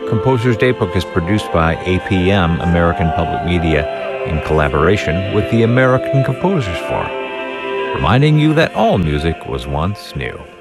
Composer's Daybook is produced by APM, American Public Media, in collaboration with the American Composers Forum, reminding you that all music was once new.